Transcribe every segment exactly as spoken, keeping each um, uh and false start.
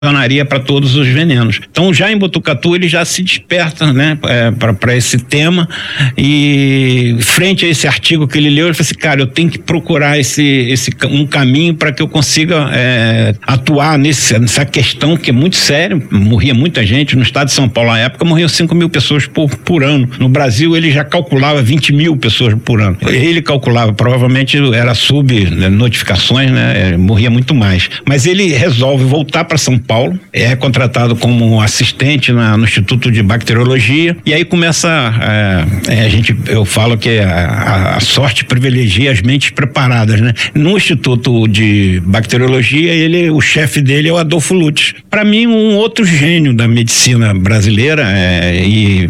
funcionaria para todos os venenos. Então, já em Botucatu, ele já se desperta, né, é, para esse tema, e frente a esse artigo que ele leu, ele falou assim, cara, eu tenho que procurar esse, esse um caminho para que eu consiga é, atuar nesse, nessa questão que é muito séria. Morria muita gente, no estado de São Paulo, na época, morriam cinco mil pessoas por, por ano. No Brasil, ele já calculava vinte mil pessoas por ano. Ele calculava, provavelmente era sub né, notificações, né, morria muito mais. Mas ele resolve voltar para São Paulo, Paulo, é contratado como assistente na, no Instituto de Bacteriologia, e aí começa é, é, a gente, eu falo que a, a sorte privilegia as mentes preparadas, né? No Instituto de Bacteriologia, ele, o chefe dele é o Adolfo Lutz. Para mim, um outro gênio da medicina brasileira, é, e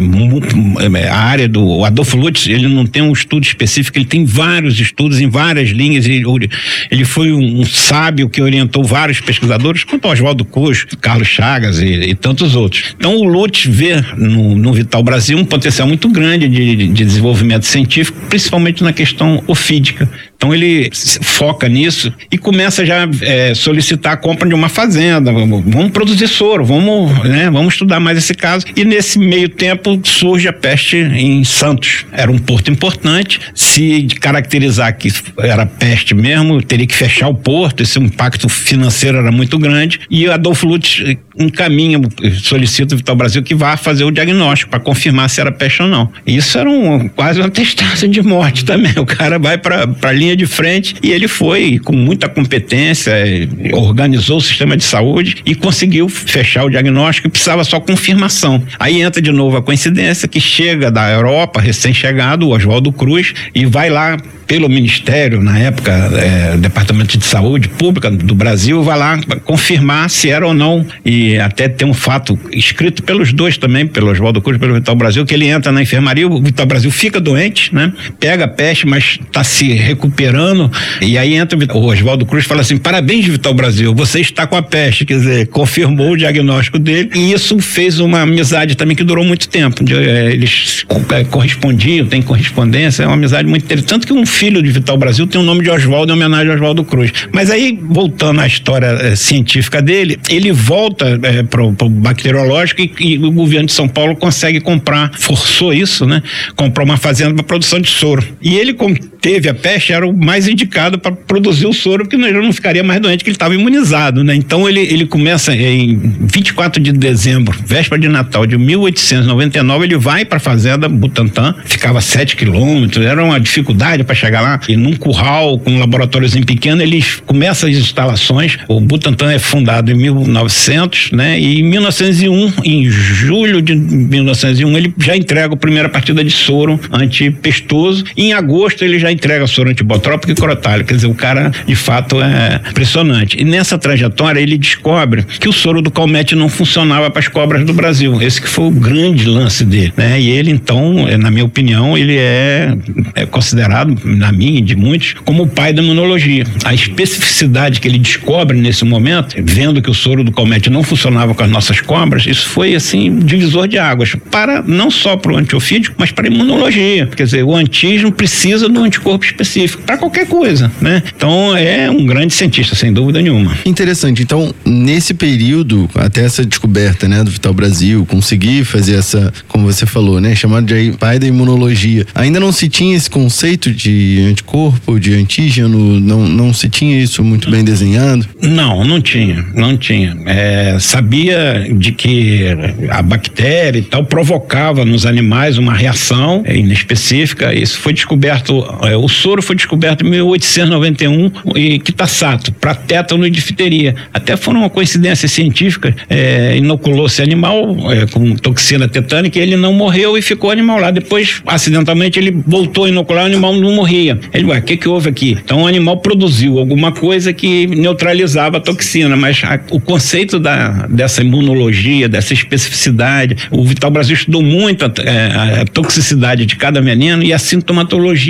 a área do o Adolfo Lutz, ele não tem um estudo específico, ele tem vários estudos em várias linhas, ele, ele foi um, um sábio que orientou vários pesquisadores, quanto ao Oswaldo Cruz, Carlos Chagas e, e tantos outros. Então o Lutz vê no, no Vital Brasil um potencial muito grande de, de desenvolvimento científico, principalmente na questão ofídica. Então ele foca nisso e começa já a é, solicitar a compra de uma fazenda. Vamos, vamos produzir soro, vamos, né, vamos estudar mais esse caso. E nesse meio tempo surge a peste em Santos. Era um porto importante. Se caracterizar que era peste mesmo, teria que fechar o porto. Esse impacto financeiro era muito grande. E Adolfo Lutz encaminha, solicita o Vital Brasil que vá fazer o diagnóstico para confirmar se era peste ou não. Isso era um, quase uma testagem de morte também. O cara vai para a linha de frente e ele foi com muita competência, organizou o sistema de saúde e conseguiu fechar o diagnóstico, e precisava só confirmação. Aí entra de novo a coincidência que chega da Europa, recém-chegado, o Oswaldo Cruz, e vai lá pelo Ministério, na época, é, Departamento de Saúde Pública do Brasil, vai lá confirmar se era ou não, e até tem um fato escrito pelos dois também, pelo Oswaldo Cruz e pelo Vital Brasil, que ele entra na enfermaria, o Vital Brasil fica doente, né? Pega a peste, mas está se recuperando, e aí entra o Oswaldo Cruz e fala assim, parabéns, Vital Brasil, você está com a peste, quer dizer, confirmou o diagnóstico dele, e isso fez uma amizade também que durou muito tempo, de, é, eles é, correspondiam, tem correspondência, é uma amizade muito interessante, tanto que um filho de Vital Brasil tem o nome de Oswaldo em homenagem a Oswaldo Cruz. Mas aí, voltando à história é, científica dele, ele volta é, para o bacteriológico e, e o governo de São Paulo consegue comprar, forçou isso, né? Comprar uma fazenda para produção de soro. E ele, como teve a peste, era o mais indicado para produzir o soro, porque ele não ficaria mais doente, que ele estava imunizado, né? Então ele, ele começa em vinte e quatro de dezembro, véspera de Natal de mil oitocentos e noventa e nove, ele vai para a fazenda Butantã, ficava sete quilômetros, era uma dificuldade para chegar lá, e num curral com um laboratóriozinho pequeno, ele começa as instalações. O Butantã é fundado em mil e novecentos, né? E em mil novecentos e um, em julho de mil novecentos e um, ele já entrega a primeira partida de soro antipestoso, e em agosto ele já entrega soro antibotrópico e crotálico, quer dizer, o cara de fato é impressionante. E nessa trajetória ele descobre que o soro do Calmette não funcionava para as cobras do Brasil, esse que foi o grande lance dele, né? E ele então, na minha opinião, ele é, é considerado, na minha e de muitos, como o pai da imunologia. A especificidade que ele descobre nesse momento, vendo que o soro do Calmette não funcionava com as nossas cobras, isso foi assim, divisor de águas, para não só para o antiofídico, mas para a imunologia. Quer dizer, o antígeno precisa do anticorpo específico para qualquer coisa, né? Então é um grande cientista, sem dúvida nenhuma. Interessante. Então, nesse período, até essa descoberta, né, do Vital Brasil, conseguir fazer essa, como você falou, né, chamado de pai da imunologia, ainda não se tinha esse conceito de anticorpo, de antígeno, não, não se tinha isso muito bem desenhado? Não, não tinha, não tinha. É, sabia de que a bactéria e tal provocava nos animais uma reação é, inespecífica. Isso foi descoberto, é, o soro foi descoberto em mil oitocentos e noventa e um, e Quitasato, para tétano e difteria. Até foi uma coincidência científica, é, inoculou-se animal é, com toxina tetânica, e ele não morreu e ficou animal lá. Depois, acidentalmente, ele voltou a inocular, o animal não morria. Ele, ué, o que que houve aqui? Então o animal produziu alguma coisa que neutralizava a toxina, mas a, o conceito da, dessa imunologia, dessa especificidade, o Vital Brasil estudou muito a, a, a toxicidade de cada veneno e a sintomatologia de cada veneno.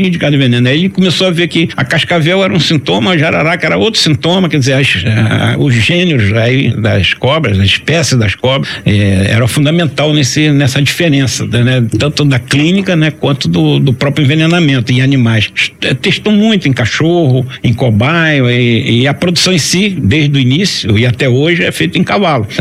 né? Ele começou a ver que a cascavel era um sintoma, a jararaca era outro sintoma, quer dizer, as, a, os gêneros aí das cobras, a espécie das cobras, é, era fundamental nesse, nessa diferença, né? Tanto da clínica, né, quanto do, do próprio envenenamento em animais. Testou muito em cachorro, em cobaio, e, e a produção em si, desde o início e até hoje, é feita em cavalo.